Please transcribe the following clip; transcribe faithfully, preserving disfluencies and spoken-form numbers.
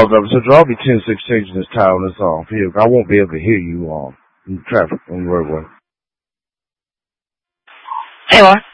Pause up. So I'll be ten six changing this tire on this um vehicle. I won't be able to hear you um in traffic on the roadway. Hey, Mark.